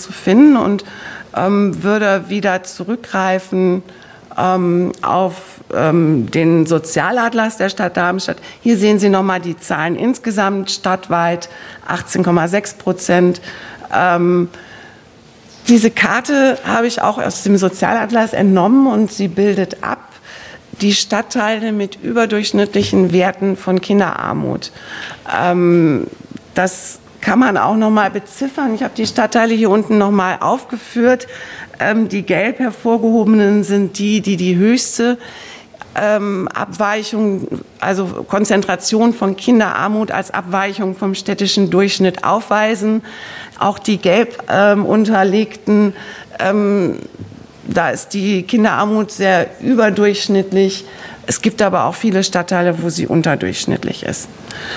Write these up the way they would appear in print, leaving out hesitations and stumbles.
zu finden und würde wieder zurückgreifen auf den Sozialatlas der Stadt Darmstadt. Hier sehen Sie nochmal die Zahlen insgesamt stadtweit, 18,6%. Diese Karte habe ich auch aus dem Sozialatlas entnommen und sie bildet ab die Stadtteile mit überdurchschnittlichen Werten von Kinderarmut. Das kann man auch noch mal beziffern. Ich habe die Stadtteile hier unten noch mal aufgeführt. Die gelb hervorgehobenen sind die höchste Abweichung, also Konzentration von Kinderarmut als Abweichung vom städtischen Durchschnitt aufweisen. Auch die gelb unterlegten, da ist die Kinderarmut sehr überdurchschnittlich. Es gibt aber auch viele Stadtteile, wo sie unterdurchschnittlich ist.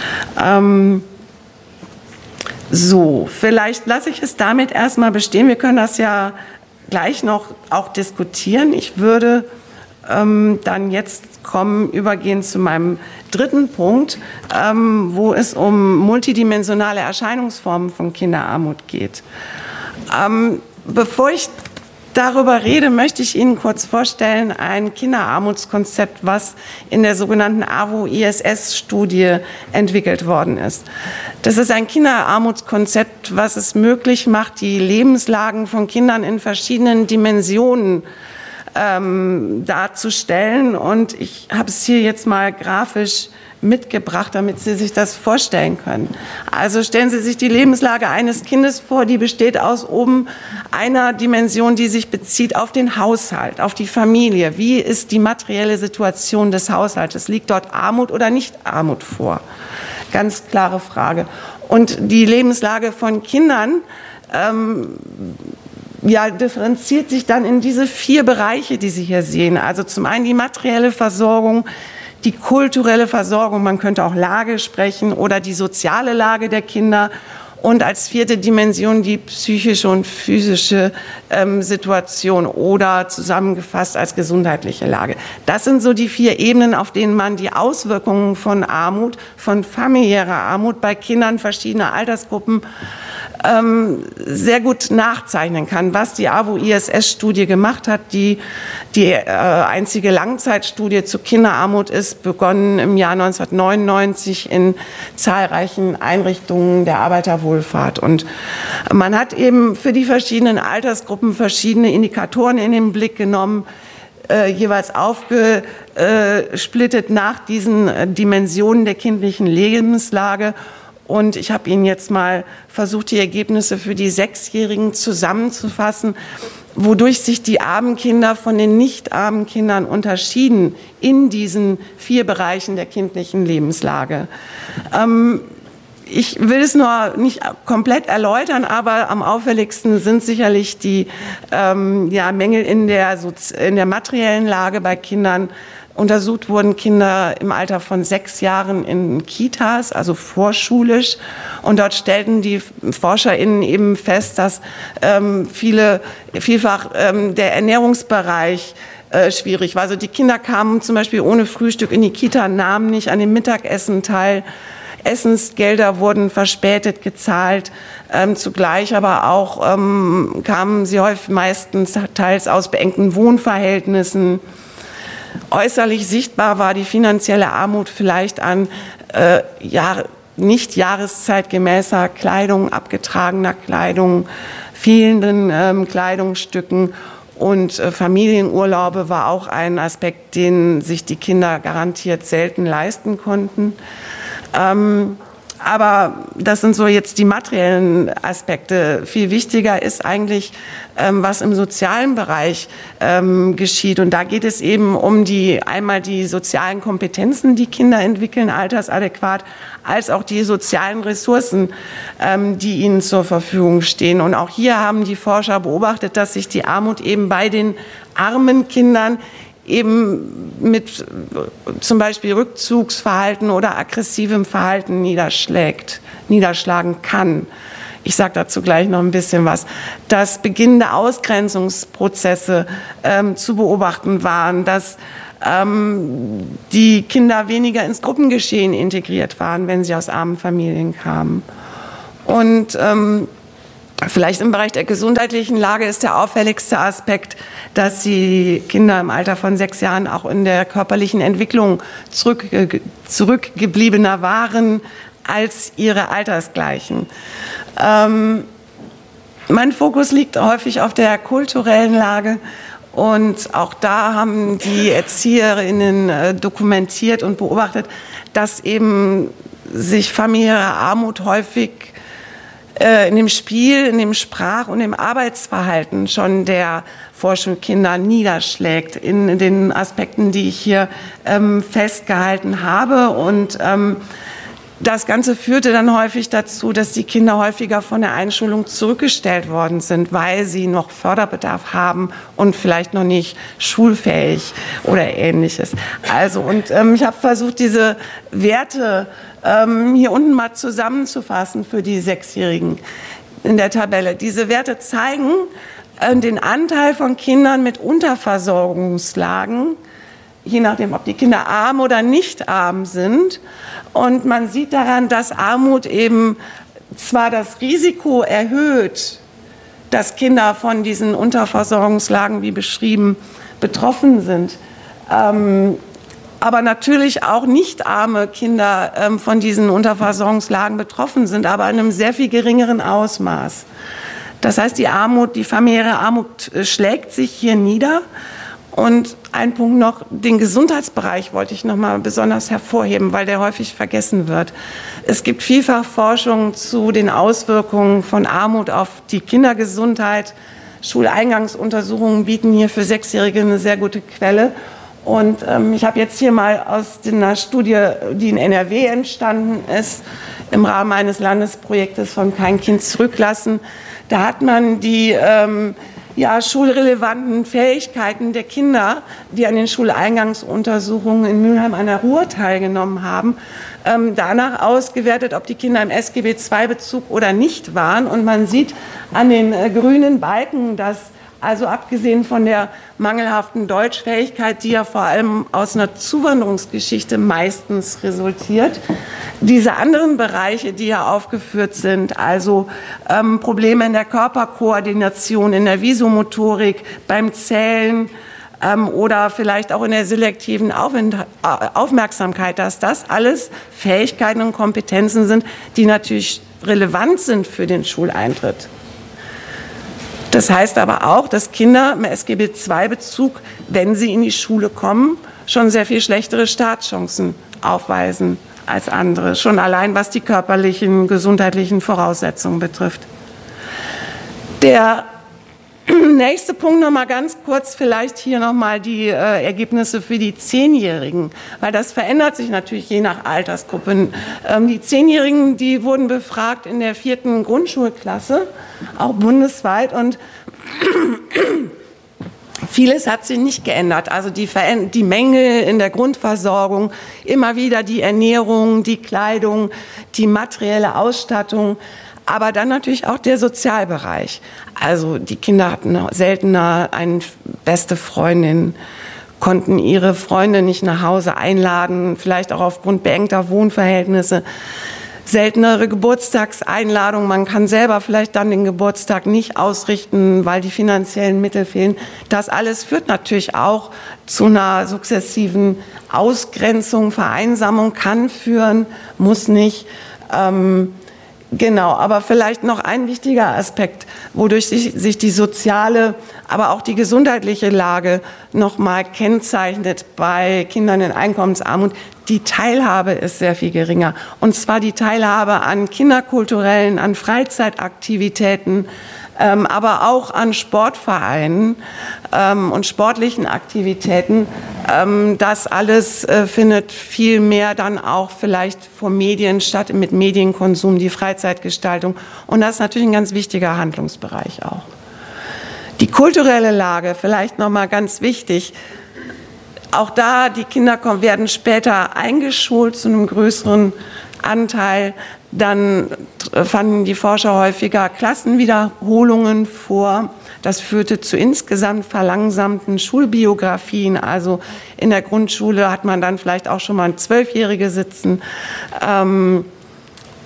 So, vielleicht lasse ich es damit erstmal bestehen. Wir können das ja gleich noch auch diskutieren. Ich würde dann jetzt übergehen zu meinem dritten Punkt, wo es um multidimensionale Erscheinungsformen von Kinderarmut geht. Bevor ich darüber rede, möchte ich Ihnen kurz vorstellen, ein Kinderarmutskonzept, was in der sogenannten AWO-ISS-Studie entwickelt worden ist. Das ist ein Kinderarmutskonzept, was es möglich macht, die Lebenslagen von Kindern in verschiedenen Dimensionen darzustellen. Und ich habe es hier jetzt mal grafisch mitgebracht, damit Sie sich das vorstellen können. Also stellen Sie sich die Lebenslage eines Kindes vor, die besteht aus oben einer Dimension, die sich bezieht auf den Haushalt, auf die Familie. Wie ist die materielle Situation des Haushaltes? Liegt dort Armut oder nicht Armut vor? Ganz klare Frage. Und die Lebenslage von Kindern differenziert sich dann in diese 4 Bereiche, die Sie hier sehen. Also zum einen die materielle Versorgung, die kulturelle Versorgung, man könnte auch Lage sprechen, oder die soziale Lage der Kinder. Und als 4. Dimension die psychische und physische Situation oder zusammengefasst als gesundheitliche Lage. Das sind so die 4 Ebenen, auf denen man die Auswirkungen von Armut, von familiärer Armut bei Kindern verschiedener Altersgruppen sehr gut nachzeichnen kann. Was die AWO-ISS-Studie gemacht hat, die einzige Langzeitstudie zu Kinderarmut ist, begonnen im Jahr 1999 in zahlreichen Einrichtungen der Arbeiterwohlfahrt. Und man hat eben für die verschiedenen Altersgruppen verschiedene Indikatoren in den Blick genommen, jeweils aufgesplittet nach diesen Dimensionen der kindlichen Lebenslage. Und ich habe Ihnen jetzt mal versucht, die Ergebnisse für die 6-Jährigen zusammenzufassen, wodurch sich die armen Kinder von den nicht armen Kindern unterschieden in diesen 4 Bereichen der kindlichen Lebenslage. Ich will es nur nicht komplett erläutern, aber am auffälligsten sind sicherlich die Mängel in der materiellen Lage bei Kindern. Untersucht wurden Kinder im Alter von 6 Jahren in Kitas, also vorschulisch. Und dort stellten die ForscherInnen eben fest, dass vielfach der Ernährungsbereich schwierig war. Also die Kinder kamen zum Beispiel ohne Frühstück in die Kita, nahmen nicht an dem Mittagessen teil. Essensgelder wurden verspätet gezahlt, zugleich aber auch kamen sie häufig meistens teils aus beengten Wohnverhältnissen. Äußerlich sichtbar war die finanzielle Armut vielleicht an nicht jahreszeitgemäßer Kleidung, abgetragener Kleidung, fehlenden Kleidungsstücken, und Familienurlaube war auch ein Aspekt, den sich die Kinder garantiert selten leisten konnten. Aber das sind so jetzt die materiellen Aspekte. Viel wichtiger ist eigentlich, was im sozialen Bereich geschieht. Und da geht es eben um einmal die sozialen Kompetenzen, die Kinder entwickeln, altersadäquat, als auch die sozialen Ressourcen, die ihnen zur Verfügung stehen. Und auch hier haben die Forscher beobachtet, dass sich die Armut eben bei den armen Kindern eben mit zum Beispiel Rückzugsverhalten oder aggressivem Verhalten niederschlagen kann. Ich sage dazu gleich noch ein bisschen was. Dass beginnende Ausgrenzungsprozesse zu beobachten waren, dass die Kinder weniger ins Gruppengeschehen integriert waren, wenn sie aus armen Familien kamen. Und Vielleicht im Bereich der gesundheitlichen Lage ist der auffälligste Aspekt, dass die Kinder im Alter von 6 Jahren auch in der körperlichen Entwicklung zurückgebliebener waren als ihre Altersgleichen. Mein Fokus liegt häufig auf der kulturellen Lage. Und auch da haben die ErzieherInnen dokumentiert und beobachtet, dass eben sich familiäre Armut häufig in dem Spiel, in dem Sprach- und im Arbeitsverhalten schon der Vorschulkinder niederschlägt, in den Aspekten, die ich hier festgehalten habe. Und das Ganze führte dann häufig dazu, dass die Kinder häufiger von der Einschulung zurückgestellt worden sind, weil sie noch Förderbedarf haben und vielleicht noch nicht schulfähig oder Ähnliches. Also, und ich habe versucht, diese Werte hier unten mal zusammenzufassen für die Sechsjährigen in der Tabelle. Diese Werte zeigen den Anteil von Kindern mit Unterversorgungslagen, je nachdem, ob die Kinder arm oder nicht arm sind. Und man sieht daran, dass Armut eben zwar das Risiko erhöht, dass Kinder von diesen Unterversorgungslagen, wie beschrieben, betroffen sind, aber natürlich auch nicht arme Kinder von diesen Unterversorgungslagen betroffen sind, aber in einem sehr viel geringeren Ausmaß. Das heißt, die Armut, die familiäre Armut schlägt sich hier nieder. Und ein Punkt noch, den Gesundheitsbereich wollte ich noch mal besonders hervorheben, weil der häufig vergessen wird. Es gibt vielfach Forschung zu den Auswirkungen von Armut auf die Kindergesundheit. Schuleingangsuntersuchungen bieten hier für Sechsjährige eine sehr gute Quelle. Und ich habe jetzt hier mal aus einer Studie, die in NRW entstanden ist, im Rahmen eines Landesprojektes von Kein Kind zurücklassen. Da hat man die schulrelevanten Fähigkeiten der Kinder, die an den Schuleingangsuntersuchungen in Mülheim an der Ruhr teilgenommen haben, danach ausgewertet, ob die Kinder im SGB-II-Bezug oder nicht waren. Und man sieht an den grünen Balken, dass also abgesehen von der mangelhaften Deutschfähigkeit, die ja vor allem aus einer Zuwanderungsgeschichte meistens resultiert, diese anderen Bereiche, die ja aufgeführt sind, also Probleme in der Körperkoordination, in der Visomotorik, beim Zählen oder vielleicht auch in der selektiven Aufmerksamkeit, dass das alles Fähigkeiten und Kompetenzen sind, die natürlich relevant sind für den Schuleintritt. Das heißt aber auch, dass Kinder im SGB-II-Bezug, wenn sie in die Schule kommen, schon sehr viel schlechtere Startchancen aufweisen als andere, schon allein was die körperlichen, gesundheitlichen Voraussetzungen betrifft. Der nächste Punkt noch mal ganz kurz, vielleicht hier noch mal die Ergebnisse für die 10-Jährigen, weil das verändert sich natürlich je nach Altersgruppen. Die 10-Jährigen, die wurden befragt in der 4. Grundschulklasse, auch bundesweit, und vieles hat sich nicht geändert. Also die Mängel in der Grundversorgung, immer wieder die Ernährung, die Kleidung, die materielle Ausstattung, aber dann natürlich auch der Sozialbereich. Also die Kinder hatten seltener eine beste Freundin, konnten ihre Freunde nicht nach Hause einladen, vielleicht auch aufgrund beengter Wohnverhältnisse. Seltenere Geburtstagseinladungen, man kann selber vielleicht dann den Geburtstag nicht ausrichten, weil die finanziellen Mittel fehlen. Das alles führt natürlich auch zu einer sukzessiven Ausgrenzung, Vereinsamung, kann führen, muss nicht. Genau, aber vielleicht noch ein wichtiger Aspekt, wodurch sich die soziale, aber auch die gesundheitliche Lage nochmal kennzeichnet bei Kindern in Einkommensarmut. Die Teilhabe ist sehr viel geringer. Und zwar die Teilhabe an kinderkulturellen, an Freizeitaktivitäten, aber auch an Sportvereinen und sportlichen Aktivitäten. Das alles findet viel mehr dann auch vielleicht vor Medien statt, mit Medienkonsum, die Freizeitgestaltung. Und das ist natürlich ein ganz wichtiger Handlungsbereich auch. Die kulturelle Lage, vielleicht nochmal ganz wichtig. Auch da, die Kinder werden später eingeschult zu einem größeren Anteil. Dann fanden die Forscher häufiger Klassenwiederholungen vor. Das führte zu insgesamt verlangsamten Schulbiografien. Also in der Grundschule hat man dann vielleicht auch schon mal ein 12-Jährige sitzen.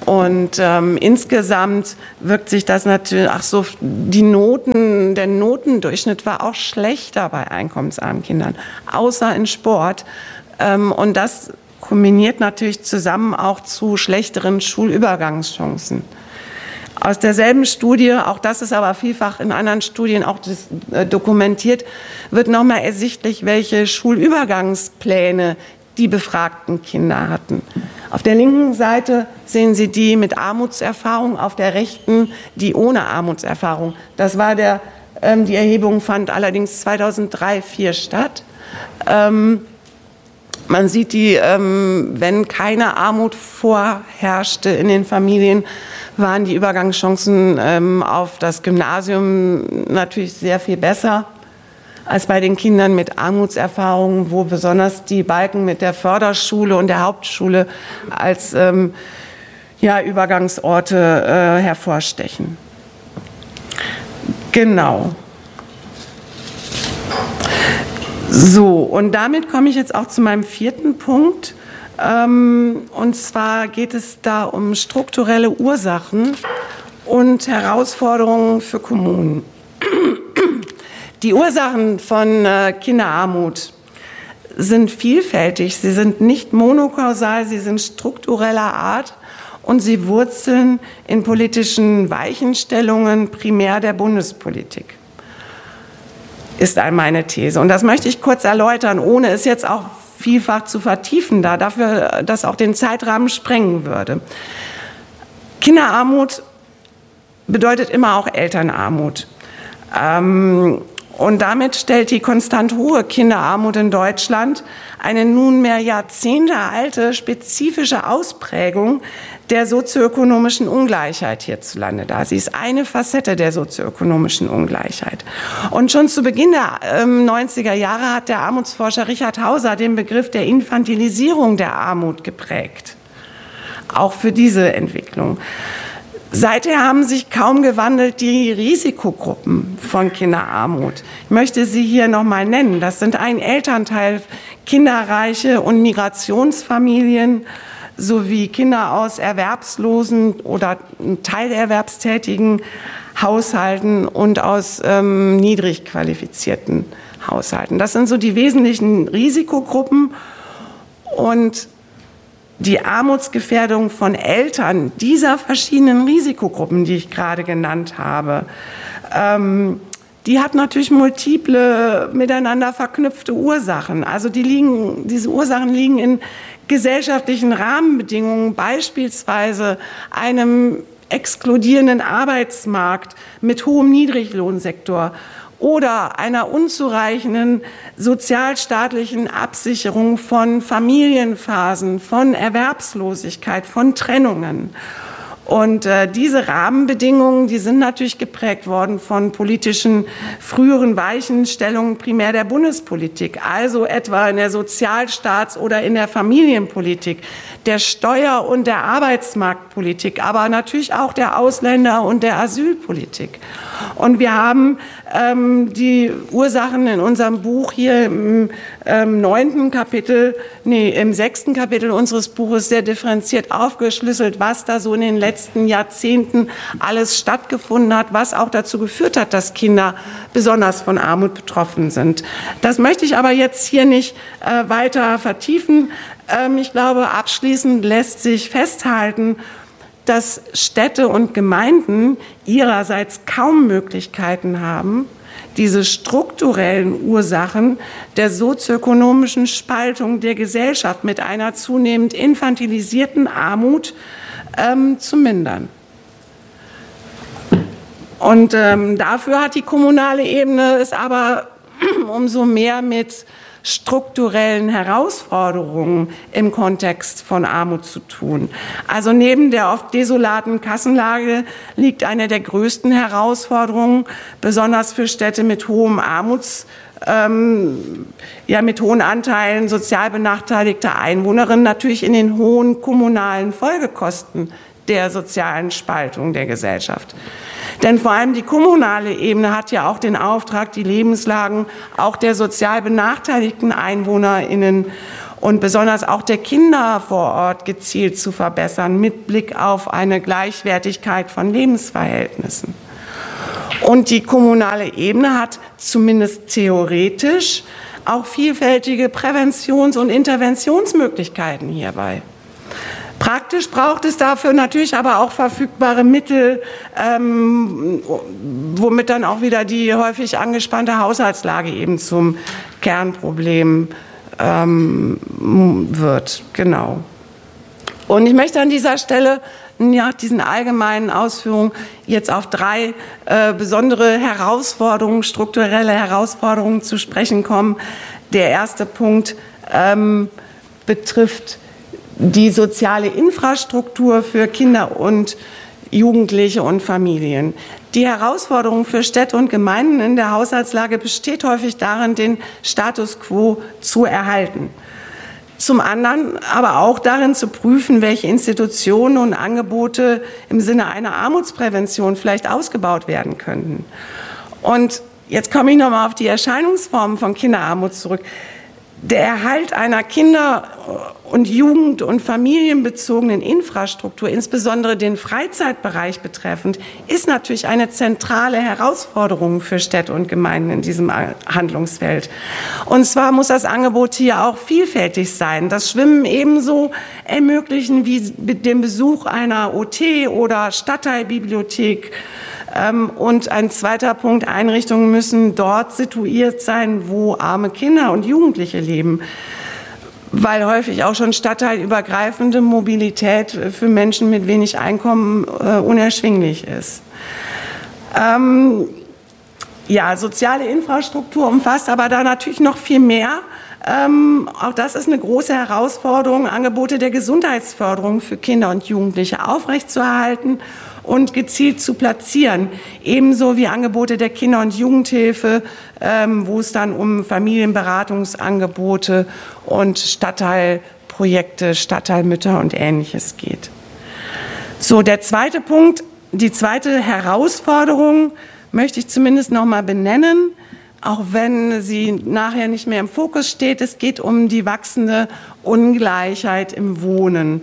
Und insgesamt wirkt sich das natürlich, der Notendurchschnitt war auch schlechter bei einkommensarmen Kindern, außer in Sport. Und das kombiniert natürlich zusammen auch zu schlechteren Schulübergangschancen. Aus derselben Studie, auch das ist aber vielfach in anderen Studien auch dokumentiert, wird nochmal ersichtlich, welche Schulübergangspläne die befragten Kinder hatten. Auf der linken Seite sehen Sie die mit Armutserfahrung, auf der rechten die ohne Armutserfahrung. Das war die Erhebung fand allerdings 2003-2004 statt. Man sieht wenn keine Armut vorherrschte in den Familien, waren die Übergangschancen auf das Gymnasium natürlich sehr viel besser als bei den Kindern mit Armutserfahrungen, wo besonders die Balken mit der Förderschule und der Hauptschule als Übergangsorte hervorstechen. Genau. So, und damit komme ich jetzt auch zu meinem vierten Punkt. Und zwar geht es da um strukturelle Ursachen und Herausforderungen für Kommunen. Die Ursachen von Kinderarmut sind vielfältig. Sie sind nicht monokausal, sie sind struktureller Art und sie wurzeln in politischen Weichenstellungen primär der Bundespolitik. Ist meine These. Und das möchte ich kurz erläutern, ohne es jetzt auch vielfach zu vertiefen, da dafür, dass auch den Zeitrahmen sprengen würde. Kinderarmut bedeutet immer auch Elternarmut. Und damit stellt die konstant hohe Kinderarmut in Deutschland eine nunmehr jahrzehntealte spezifische Ausprägung der sozioökonomischen Ungleichheit hierzulande dar. Sie ist eine Facette der sozioökonomischen Ungleichheit. Und schon zu Beginn der 90er Jahre hat der Armutsforscher Richard Hauser den Begriff der Infantilisierung der Armut geprägt. Auch für diese Entwicklung. Seither haben sich kaum gewandelt die Risikogruppen von Kinderarmut. Ich möchte sie hier nochmal nennen. Das sind ein Elternteil kinderreiche und Migrationsfamilien sowie Kinder aus erwerbslosen oder teilerwerbstätigen Haushalten und aus niedrig qualifizierten Haushalten. Das sind so die wesentlichen Risikogruppen. Und die Armutsgefährdung von Eltern dieser verschiedenen Risikogruppen, die ich gerade genannt habe, die hat natürlich multiple miteinander verknüpfte Ursachen. Also diese Ursachen liegen in gesellschaftlichen Rahmenbedingungen, beispielsweise einem exkludierenden Arbeitsmarkt mit hohem Niedriglohnsektor oder einer unzureichenden sozialstaatlichen Absicherung von Familienphasen, von Erwerbslosigkeit, von Trennungen. Und diese Rahmenbedingungen, die sind natürlich geprägt worden von politischen früheren Weichenstellungen primär der Bundespolitik, also etwa in der Sozialstaats- oder in der Familienpolitik, der Steuer- und der Arbeitsmarktpolitik, aber natürlich auch der Ausländer- und der Asylpolitik. Und wir haben die Ursachen in unserem Buch hier im 6. Kapitel unseres Buches sehr differenziert aufgeschlüsselt, was da so in den letzten Jahrzehnten alles stattgefunden hat, was auch dazu geführt hat, dass Kinder besonders von Armut betroffen sind. Das möchte ich aber jetzt hier nicht weiter vertiefen. Ich glaube, abschließend lässt sich festhalten, dass Städte und Gemeinden ihrerseits kaum Möglichkeiten haben, diese strukturellen Ursachen der sozioökonomischen Spaltung der Gesellschaft mit einer zunehmend infantilisierten Armut zu mindern. Und dafür hat die kommunale Ebene es aber umso mehr mit strukturellen Herausforderungen im Kontext von Armut zu tun. Also neben der oft desolaten Kassenlage liegt eine der größten Herausforderungen, besonders für Städte mit hohem mit hohen Anteilen sozial benachteiligter Einwohnerinnen, natürlich in den hohen kommunalen Folgekosten der sozialen Spaltung der Gesellschaft. Denn vor allem die kommunale Ebene hat ja auch den Auftrag, die Lebenslagen auch der sozial benachteiligten EinwohnerInnen und besonders auch der Kinder vor Ort gezielt zu verbessern, mit Blick auf eine Gleichwertigkeit von Lebensverhältnissen. Und die kommunale Ebene hat zumindest theoretisch auch vielfältige Präventions- und Interventionsmöglichkeiten hierbei. Praktisch braucht es dafür natürlich aber auch verfügbare Mittel, womit dann auch wieder die häufig angespannte Haushaltslage eben zum Kernproblem wird. Genau. Und ich möchte an dieser Stelle nach diesen allgemeinen Ausführungen jetzt auf 3 besondere Herausforderungen, strukturelle Herausforderungen zu sprechen kommen. Der erste Punkt betrifft die soziale Infrastruktur für Kinder und Jugendliche und Familien. Die Herausforderung für Städte und Gemeinden in der Haushaltslage besteht häufig darin, den Status quo zu erhalten. Zum anderen aber auch darin zu prüfen, welche Institutionen und Angebote im Sinne einer Armutsprävention vielleicht ausgebaut werden könnten. Und jetzt komme ich nochmal auf die Erscheinungsformen von Kinderarmut zurück. Der Erhalt einer Kinder- und Jugend- und familienbezogenen Infrastruktur, insbesondere den Freizeitbereich betreffend, ist natürlich eine zentrale Herausforderung für Städte und Gemeinden in diesem Handlungsfeld. Und zwar muss das Angebot hier auch vielfältig sein. Das Schwimmen ebenso ermöglichen wie den Besuch einer OT oder Stadtteilbibliothek. Und ein zweiter Punkt, Einrichtungen müssen dort situiert sein, wo arme Kinder und Jugendliche leben, weil häufig auch schon stadtteilübergreifende Mobilität für Menschen mit wenig Einkommen unerschwinglich ist. Ja, soziale Infrastruktur umfasst aber da natürlich noch viel mehr. Auch das ist eine große Herausforderung, Angebote der Gesundheitsförderung für Kinder und Jugendliche aufrechtzuerhalten und gezielt zu platzieren, ebenso wie Angebote der Kinder- und Jugendhilfe, wo es dann um Familienberatungsangebote und Stadtteilprojekte, Stadtteilmütter und Ähnliches geht. So, der zweite Punkt, die zweite Herausforderung möchte ich zumindest noch mal benennen, auch wenn sie nachher nicht mehr im Fokus steht. Es geht um die wachsende Ungleichheit im Wohnen.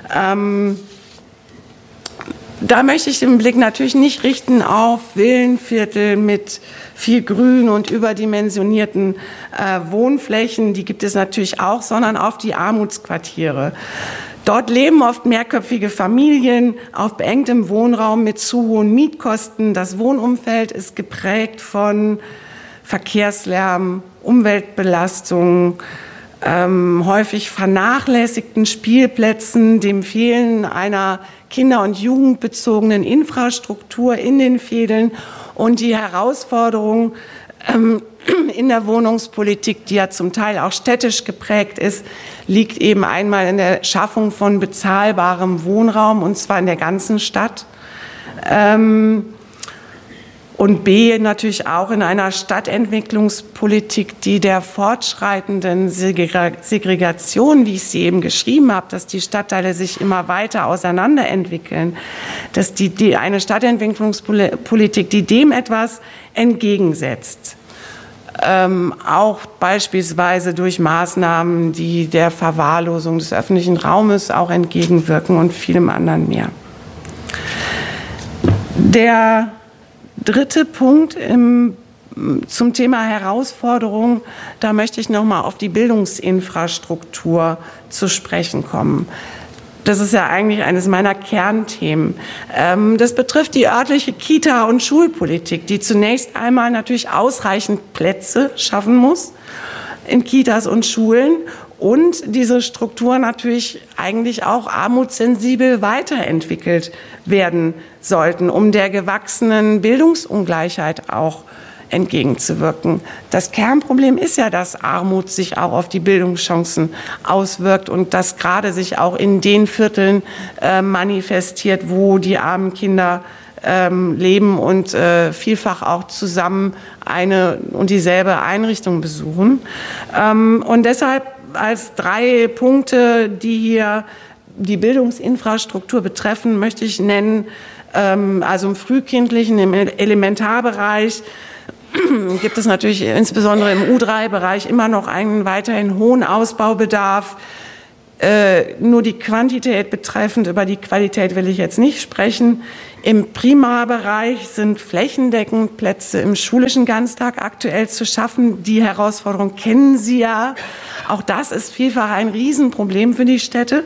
Da möchte ich den Blick natürlich nicht richten auf Villenviertel mit viel Grün und überdimensionierten Wohnflächen, die gibt es natürlich auch, sondern auf die Armutsquartiere. Dort leben oft mehrköpfige Familien auf beengtem Wohnraum mit zu hohen Mietkosten. Das Wohnumfeld ist geprägt von Verkehrslärm, Umweltbelastung, häufig vernachlässigten Spielplätzen, dem Fehlen einer kinder- und jugendbezogenen Infrastruktur in den Fädeln und die Herausforderung in der Wohnungspolitik, die ja zum Teil auch städtisch geprägt ist, liegt eben einmal in der Schaffung von bezahlbarem Wohnraum, und zwar in der ganzen Stadt. Und B, natürlich auch in einer Stadtentwicklungspolitik, die der fortschreitenden Segregation, wie ich sie eben geschrieben habe, dass die Stadtteile sich immer weiter auseinanderentwickeln, dass eine Stadtentwicklungspolitik, die dem etwas entgegensetzt. Auch beispielsweise durch Maßnahmen, die der Verwahrlosung des öffentlichen Raumes auch entgegenwirken und vielem anderen mehr. Der dritte Punkt zum Thema Herausforderung, da möchte ich noch mal auf die Bildungsinfrastruktur zu sprechen kommen. Das ist ja eigentlich eines meiner Kernthemen. Das betrifft die örtliche Kita- und Schulpolitik, die zunächst einmal natürlich ausreichend Plätze schaffen muss in Kitas und Schulen und diese Struktur natürlich eigentlich auch armutssensibel weiterentwickelt werden sollten, um der gewachsenen Bildungsungleichheit auch entgegenzuwirken. Das Kernproblem ist ja, dass Armut sich auch auf die Bildungschancen auswirkt und das gerade sich auch in den Vierteln manifestiert, wo die armen Kinder leben und vielfach auch zusammen eine und dieselbe Einrichtung besuchen. Und deshalb als 3 Punkte, die hier die Bildungsinfrastruktur betreffen, möchte ich nennen, also im frühkindlichen, im Elementarbereich, gibt es natürlich insbesondere im U3-Bereich immer noch einen weiterhin hohen Ausbaubedarf. Nur die Quantität betreffend, über die Qualität will ich jetzt nicht sprechen. Im Primarbereich sind flächendeckend Plätze im schulischen Ganztag aktuell zu schaffen. Die Herausforderung kennen Sie ja. Auch das ist vielfach ein Riesenproblem für die Städte.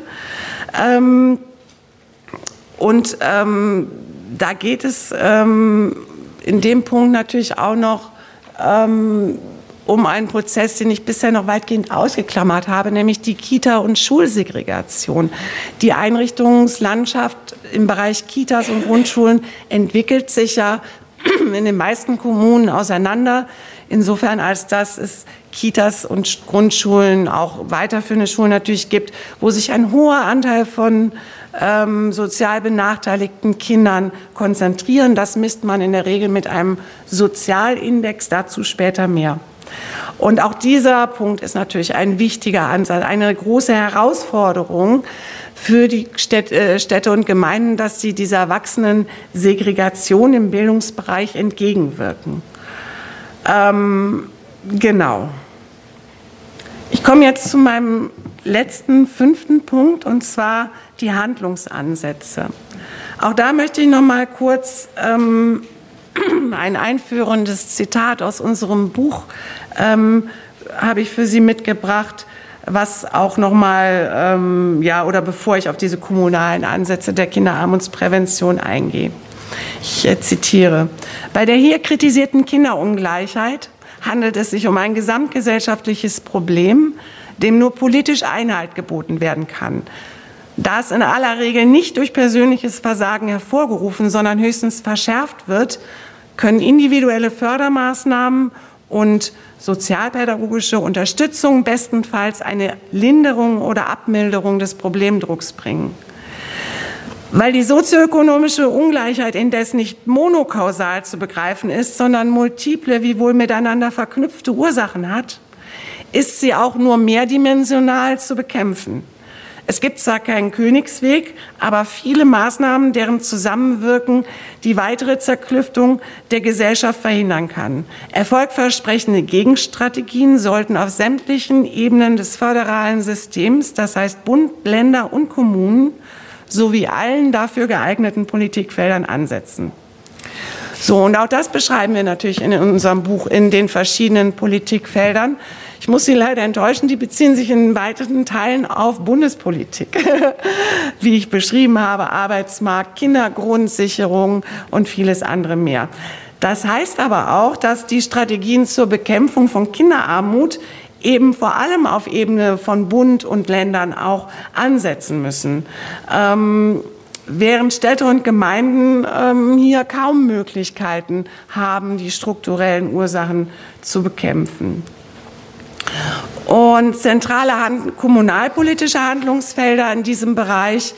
Da geht es in dem Punkt natürlich auch noch um einen Prozess, den ich bisher noch weitgehend ausgeklammert habe, nämlich die Kita- und Schulsegregation. Die Einrichtungslandschaft im Bereich Kitas und Grundschulen entwickelt sich ja in den meisten Kommunen auseinander. Insofern, als dass es Kitas und Grundschulen, auch weiterführende Schulen natürlich gibt, wo sich ein hoher Anteil von sozial benachteiligten Kindern konzentrieren. Das misst man in der Regel mit einem Sozialindex, dazu später mehr. Und auch dieser Punkt ist natürlich ein wichtiger Ansatz, eine große Herausforderung für die Städte und Gemeinden, dass sie dieser wachsenden Segregation im Bildungsbereich entgegenwirken. Genau. Ich komme jetzt zu meinem letzten 5. Punkt, und zwar die Handlungsansätze. Auch da möchte ich noch mal kurz ein einführendes Zitat aus unserem Buch habe ich für Sie mitgebracht, was auch noch mal, oder bevor ich auf diese kommunalen Ansätze der Kinderarmutsprävention eingehe. Ich zitiere: Bei der hier kritisierten Kinderungleichheit handelt es sich um ein gesamtgesellschaftliches Problem, dem nur politisch Einhalt geboten werden kann. Da es in aller Regel nicht durch persönliches Versagen hervorgerufen, sondern höchstens verschärft wird, können individuelle Fördermaßnahmen und sozialpädagogische Unterstützung bestenfalls eine Linderung oder Abmilderung des Problemdrucks bringen. Weil die sozioökonomische Ungleichheit indes nicht monokausal zu begreifen ist, sondern multiple, wiewohl miteinander verknüpfte Ursachen hat, ist sie auch nur mehrdimensional zu bekämpfen. Es gibt zwar keinen Königsweg, aber viele Maßnahmen, deren Zusammenwirken die weitere Zerklüftung der Gesellschaft verhindern kann. Erfolgversprechende Gegenstrategien sollten auf sämtlichen Ebenen des föderalen Systems, das heißt Bund, Länder und Kommunen, sowie allen dafür geeigneten Politikfeldern ansetzen. So, und auch das beschreiben wir natürlich in unserem Buch in den verschiedenen Politikfeldern. Ich muss Sie leider enttäuschen, die beziehen sich in weiten Teilen auf Bundespolitik, wie ich beschrieben habe, Arbeitsmarkt, Kindergrundsicherung und vieles andere mehr. Das heißt aber auch, dass die Strategien zur Bekämpfung von Kinderarmut eben vor allem auf Ebene von Bund und Ländern auch ansetzen müssen. Während Städte und Gemeinden hier kaum Möglichkeiten haben, die strukturellen Ursachen zu bekämpfen. Und zentrale kommunalpolitische Handlungsfelder in diesem Bereich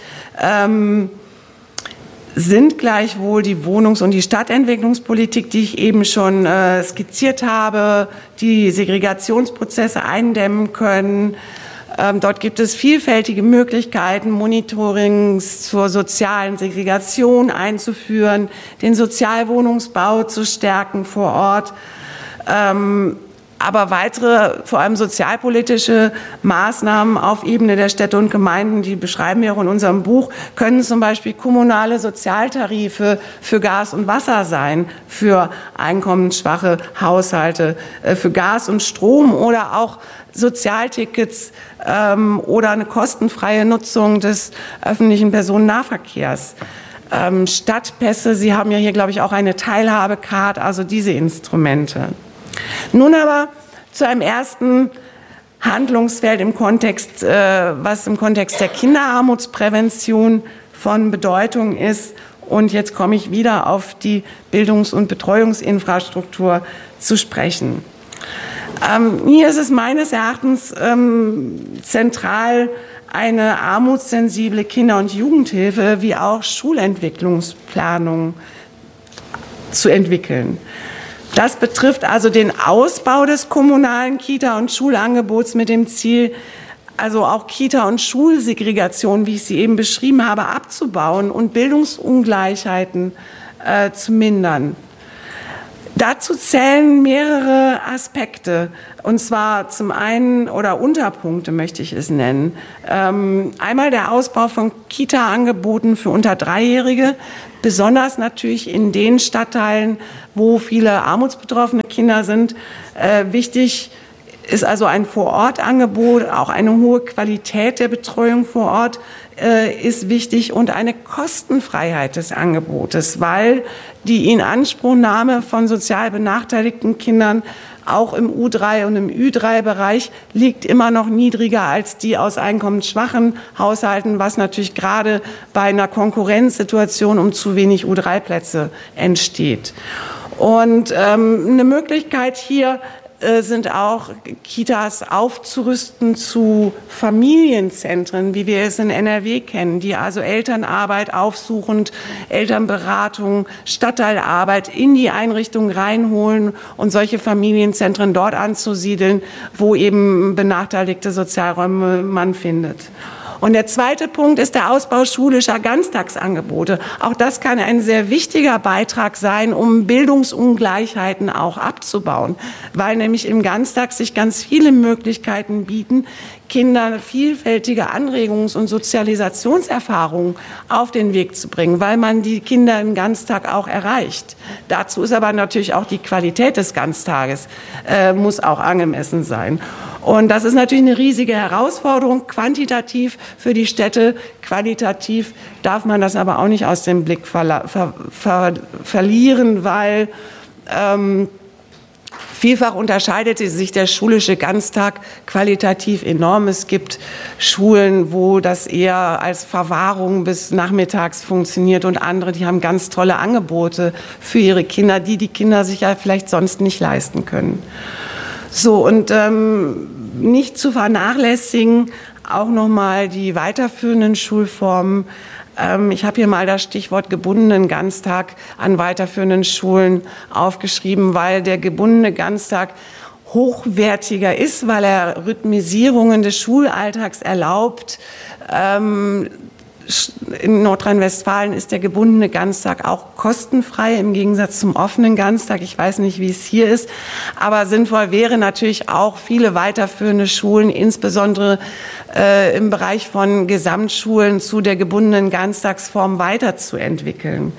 sind gleichwohl die Wohnungs- und die Stadtentwicklungspolitik, die ich eben schon skizziert habe, die Segregationsprozesse eindämmen können. Dort gibt es vielfältige Möglichkeiten, Monitorings zur sozialen Segregation einzuführen, den Sozialwohnungsbau zu stärken vor Ort. Aber weitere, vor allem sozialpolitische Maßnahmen auf Ebene der Städte und Gemeinden, die beschreiben wir auch in unserem Buch, können zum Beispiel kommunale Sozialtarife für Gas und Wasser sein, für einkommensschwache Haushalte, für Gas und Strom oder auch Sozialtickets oder eine kostenfreie Nutzung des öffentlichen Personennahverkehrs. Stadtpässe, Sie haben ja hier, glaube ich, auch eine Teilhabecard, also diese Instrumente. Nun aber zu einem ersten Handlungsfeld im Kontext, was im Kontext der Kinderarmutsprävention von Bedeutung ist. Und jetzt komme ich wieder auf die Bildungs- und Betreuungsinfrastruktur zu sprechen. Hier ist es meines Erachtens zentral, eine armutssensible Kinder- und Jugendhilfe wie auch Schulentwicklungsplanung zu entwickeln. Das betrifft also den Ausbau des kommunalen Kita- und Schulangebots mit dem Ziel, also auch Kita- und Schulsegregation, wie ich sie eben beschrieben habe, abzubauen und Bildungsungleichheiten zu mindern. Dazu zählen mehrere Aspekte, und zwar zum einen, oder Unterpunkte möchte ich es nennen. Einmal der Ausbau von Kita-Angeboten für unter Dreijährige, besonders natürlich in den Stadtteilen, wo viele armutsbetroffene Kinder sind. Wichtig ist also ein Vorortangebot, auch eine hohe Qualität der Betreuung vor Ort ist wichtig und eine Kostenfreiheit des Angebotes, weil die Inanspruchnahme von sozial benachteiligten Kindern auch im U3 und im Ü3-Bereich liegt immer noch niedriger als die aus einkommensschwachen Haushalten, was natürlich gerade bei einer Konkurrenzsituation um zu wenig U3-Plätze entsteht. Und eine Möglichkeit hier sind auch Kitas aufzurüsten zu Familienzentren, wie wir es in NRW kennen, die also Elternarbeit aufsuchend, Elternberatung, Stadtteilarbeit in die Einrichtung reinholen und solche Familienzentren dort anzusiedeln, wo eben benachteiligte Sozialräume man findet. Und der zweite Punkt ist der Ausbau schulischer Ganztagsangebote. Auch das kann ein sehr wichtiger Beitrag sein, um Bildungsungleichheiten auch abzubauen, weil nämlich im Ganztag sich ganz viele Möglichkeiten bieten, Kindern vielfältige Anregungs- und Sozialisationserfahrungen auf den Weg zu bringen, weil man die Kinder im Ganztag auch erreicht. Dazu ist aber natürlich auch die Qualität des Ganztages, muss auch angemessen sein. Und das ist natürlich eine riesige Herausforderung, quantitativ für die Städte. Qualitativ darf man das aber auch nicht aus dem Blick verlieren, weil vielfach unterscheidet sich der schulische Ganztag qualitativ enorm. Es gibt Schulen, wo das eher als Verwahrung bis nachmittags funktioniert und andere, die haben ganz tolle Angebote für ihre Kinder, die die Kinder sich ja vielleicht sonst nicht leisten können. So, und nicht zu vernachlässigen, auch nochmal die weiterführenden Schulformen. Ich habe hier mal das Stichwort gebundenen Ganztag an weiterführenden Schulen aufgeschrieben, weil der gebundene Ganztag hochwertiger ist, weil er Rhythmisierungen des Schulalltags erlaubt. In Nordrhein-Westfalen ist der gebundene Ganztag auch kostenfrei im Gegensatz zum offenen Ganztag. Ich weiß nicht, wie es hier ist, aber sinnvoll wäre natürlich auch, viele weiterführende Schulen, insbesondere im Bereich von Gesamtschulen, zu der gebundenen Ganztagsform weiterzuentwickeln.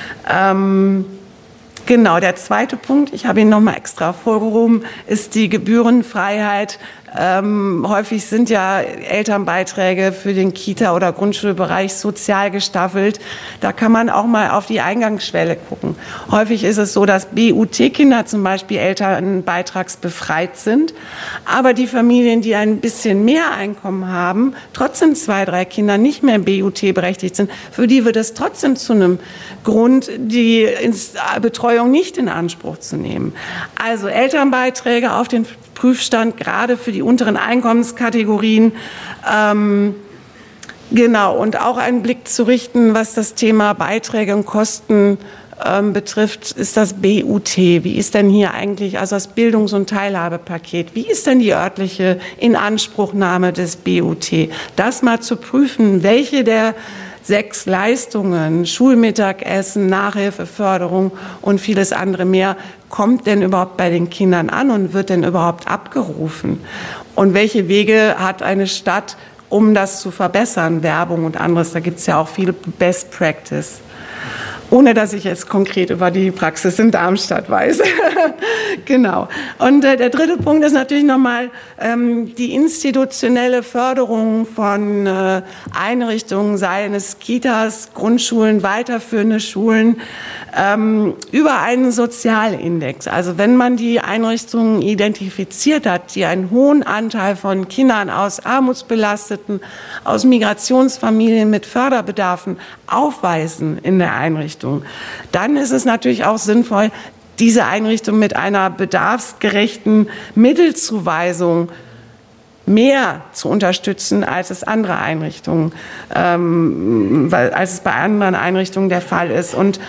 Genau, der zweite Punkt, ich habe ihn nochmal extra vorgehoben, ist die Gebührenfreiheit. Häufig sind ja Elternbeiträge für den Kita- oder Grundschulbereich sozial gestaffelt. Da kann man auch mal auf die Eingangsschwelle gucken. Häufig ist es so, dass BUT-Kinder zum Beispiel elternbeitragsbefreit sind, aber die Familien, die ein bisschen mehr Einkommen haben, trotzdem 2, 3 Kinder nicht mehr BUT berechtigt sind, für die wird es trotzdem zu einem Grund, die Betreuung nicht in Anspruch zu nehmen. Also Elternbeiträge auf den Prüfstand, gerade für die unteren Einkommenskategorien. Genau, und auch einen Blick zu richten, was das Thema Beiträge und Kosten betrifft, ist das BUT. Wie ist denn hier eigentlich, also das Bildungs- und Teilhabepaket, wie ist denn die örtliche Inanspruchnahme des BUT? Das mal zu prüfen, welche der 6 Leistungen, Schulmittagessen, Nachhilfeförderung und vieles andere mehr, kommt denn überhaupt bei den Kindern an und wird denn überhaupt abgerufen? Und welche Wege hat eine Stadt, um das zu verbessern? Werbung und anderes, da gibt es ja auch viel Best Practice. Ohne dass ich jetzt konkret über die Praxis in Darmstadt weiß. Genau. Und der dritte Punkt ist natürlich nochmal die institutionelle Förderung von Einrichtungen, seien es Kitas, Grundschulen, weiterführende Schulen, über einen Sozialindex. Also wenn man die Einrichtungen identifiziert hat, die einen hohen Anteil von Kindern aus armutsbelasteten, aus Migrationsfamilien mit Förderbedarfen aufweisen in der Einrichtung, dann ist es natürlich auch sinnvoll, diese Einrichtung mit einer bedarfsgerechten Mittelzuweisung mehr zu unterstützen, als es andere Einrichtungen, als es bei anderen Einrichtungen der Fall ist. Und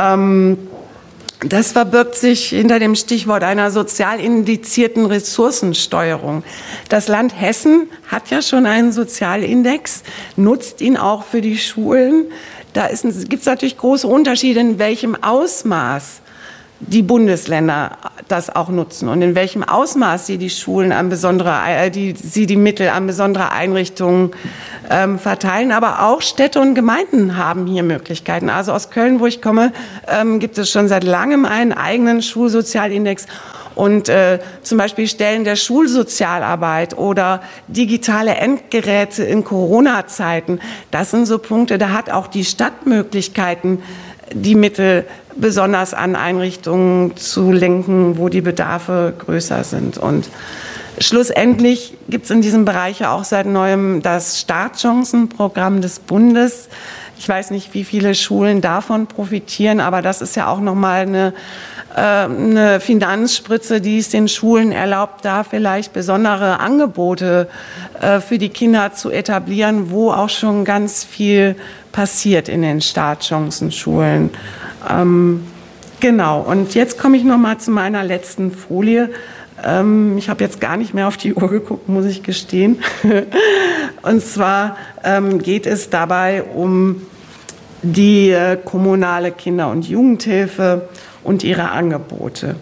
das verbirgt sich hinter dem Stichwort einer sozial indizierten Ressourcensteuerung. Das Land Hessen hat ja schon einen Sozialindex, nutzt ihn auch für die Schulen. Da gibt es natürlich große Unterschiede, in welchem Ausmaß die Bundesländer das auch nutzen und in welchem Ausmaß sie die Schulen an die Mittel an besondere Einrichtungen verteilen. Aber auch Städte und Gemeinden haben hier Möglichkeiten. Also aus Köln, wo ich komme, gibt es schon seit langem einen eigenen Schulsozialindex. Und zum Beispiel Stellen der Schulsozialarbeit oder digitale Endgeräte in Corona-Zeiten, das sind so Punkte, da hat auch die Stadt Möglichkeiten, die Mittel besonders an Einrichtungen zu lenken, wo die Bedarfe größer sind. Und schlussendlich gibt es in diesem Bereich ja auch seit neuem das Startchancenprogramm des Bundes. Ich weiß nicht, wie viele Schulen davon profitieren, aber das ist ja auch nochmal eine Finanzspritze, die es den Schulen erlaubt, da vielleicht besondere Angebote für die Kinder zu etablieren, wo auch schon ganz viel passiert in den Startchancenschulen. Genau, und jetzt komme ich noch mal zu meiner letzten Folie. Ich habe jetzt gar nicht mehr auf die Uhr geguckt, muss ich gestehen. Und zwar geht es dabei um die kommunale Kinder- und Jugendhilfe und ihre Angebote.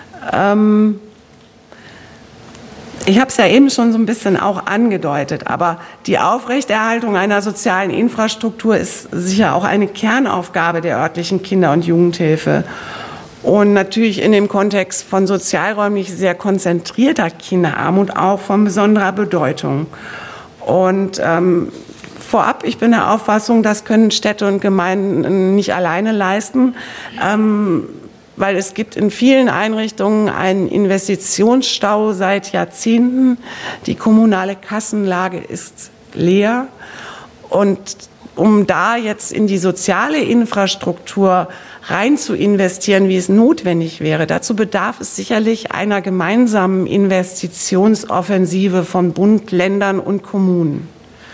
Ich habe es ja eben schon so ein bisschen auch angedeutet, aber die Aufrechterhaltung einer sozialen Infrastruktur ist sicher auch eine Kernaufgabe der örtlichen Kinder- und Jugendhilfe. Und natürlich in dem Kontext von sozialräumlich sehr konzentrierter Kinderarmut auch von besonderer Bedeutung. Und vorab, ich bin der Auffassung, das können Städte und Gemeinden nicht alleine leisten, weil es gibt in vielen Einrichtungen einen Investitionsstau seit Jahrzehnten. Die kommunale Kassenlage ist leer. Und um da jetzt in die soziale Infrastruktur rein zu investieren, wie es notwendig wäre, dazu bedarf es sicherlich einer gemeinsamen Investitionsoffensive von Bund, Ländern und Kommunen.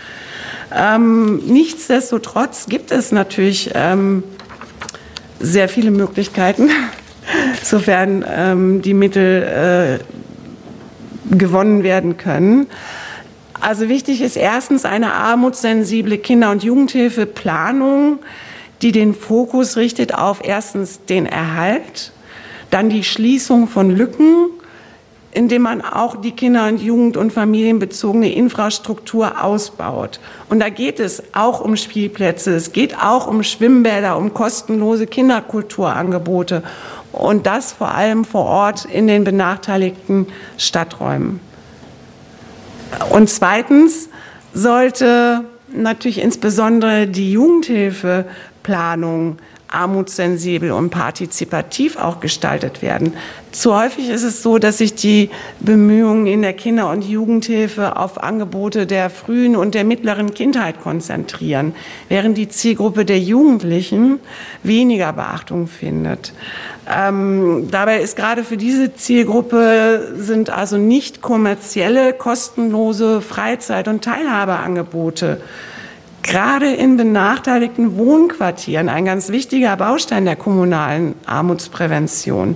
Nichtsdestotrotz gibt es natürlich sehr viele Möglichkeiten, sofern die Mittel gewonnen werden können. Also wichtig ist erstens eine armutssensible Kinder- und Jugendhilfeplanung, die den Fokus richtet auf erstens den Erhalt, dann die Schließung von Lücken, indem man auch die Kinder- und Jugend- und familienbezogene Infrastruktur ausbaut. Und da geht es auch um Spielplätze, es geht auch um Schwimmbäder, um kostenlose Kinderkulturangebote und das vor allem vor Ort in den benachteiligten Stadträumen. Und zweitens sollte natürlich insbesondere die Jugendhilfeplanung armutssensibel und partizipativ auch gestaltet werden. Zu häufig ist es so, dass sich die Bemühungen in der Kinder- und Jugendhilfe auf Angebote der frühen und der mittleren Kindheit konzentrieren, während die Zielgruppe der Jugendlichen weniger Beachtung findet. Dabei ist gerade für diese Zielgruppe sind also nicht kommerzielle, kostenlose Freizeit- und Teilhabeangebote gerade in benachteiligten Wohnquartieren ein ganz wichtiger Baustein der kommunalen Armutsprävention.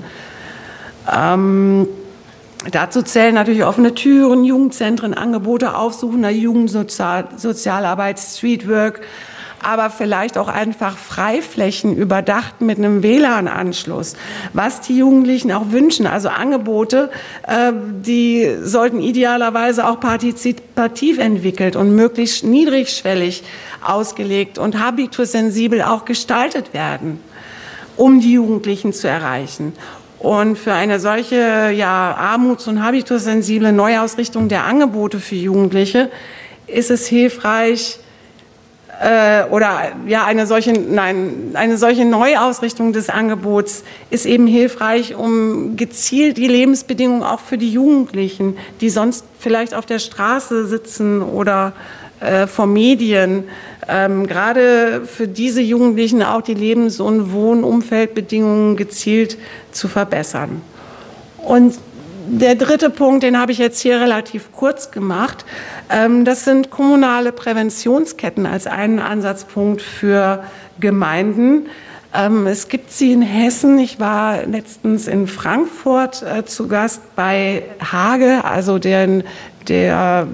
Dazu zählen natürlich offene Türen, Jugendzentren, Angebote aufsuchender Jugendsozialarbeit, Streetwork, aber vielleicht auch einfach Freiflächen überdacht mit einem WLAN-Anschluss, was die Jugendlichen auch wünschen. Also Angebote, die sollten idealerweise auch partizipativ entwickelt und möglichst niedrigschwellig ausgelegt und habitussensibel auch gestaltet werden, um die Jugendlichen zu erreichen. Und für eine solche armuts- und habitussensible Neuausrichtung der Angebote für Jugendliche ist es hilfreich, eine solche Neuausrichtung des Angebots ist eben hilfreich, um gezielt die Lebensbedingungen auch für die Jugendlichen, die sonst vielleicht auf der Straße sitzen oder vor Medien, gerade für diese Jugendlichen auch die Lebens- und Wohnumfeldbedingungen gezielt zu verbessern. Und der dritte Punkt, den habe ich jetzt hier relativ kurz gemacht, das sind kommunale Präventionsketten als einen Ansatzpunkt für Gemeinden. Es gibt sie in Hessen. Ich war letztens in Frankfurt zu Gast bei Hage, also dem Träger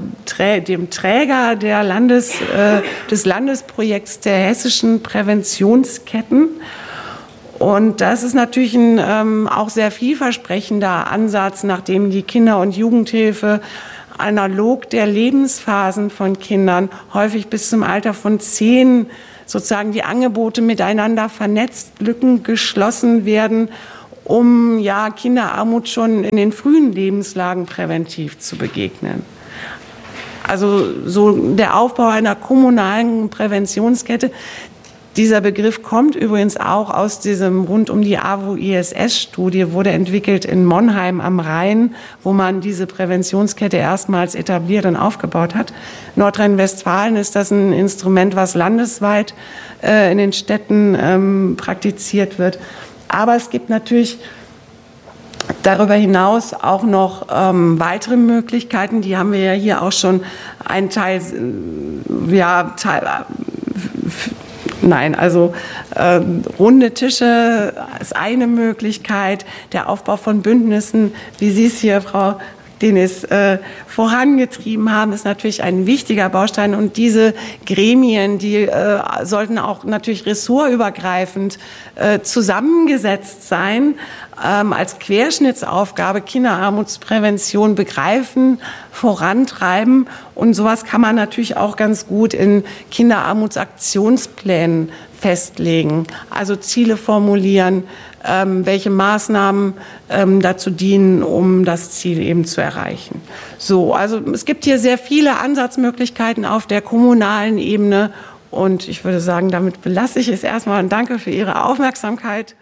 des Landesprojekts der hessischen Präventionsketten. Und das ist natürlich ein auch sehr vielversprechender Ansatz, nachdem die Kinder- und Jugendhilfe analog der Lebensphasen von Kindern häufig bis zum Alter von 10 sozusagen die Angebote miteinander vernetzt, Lücken geschlossen werden, um ja Kinderarmut schon in den frühen Lebenslagen präventiv zu begegnen. Also so der Aufbau einer kommunalen Präventionskette. Dieser Begriff kommt übrigens auch aus diesem rund um die AWO-ISS-Studie, wurde entwickelt in Monheim am Rhein, wo man diese Präventionskette erstmals etabliert und aufgebaut hat. Nordrhein-Westfalen ist das ein Instrument, was landesweit in den Städten praktiziert wird. Aber es gibt natürlich darüber hinaus auch noch weitere Möglichkeiten, die haben wir ja hier auch schon einen Teil runde Tische ist eine Möglichkeit, der Aufbau von Bündnissen, wie Sie es hier, Frau Denis, vorangetrieben haben, ist natürlich ein wichtiger Baustein. Und diese Gremien, die sollten auch natürlich ressortübergreifend zusammengesetzt sein, als Querschnittsaufgabe Kinderarmutsprävention begreifen, vorantreiben. Und sowas kann man natürlich auch ganz gut in Kinderarmutsaktionsplänen festlegen, also Ziele formulieren, welche Maßnahmen dazu dienen, um das Ziel eben zu erreichen. So, also es gibt hier sehr viele Ansatzmöglichkeiten auf der kommunalen Ebene und ich würde sagen, damit belasse ich es erstmal und danke für Ihre Aufmerksamkeit.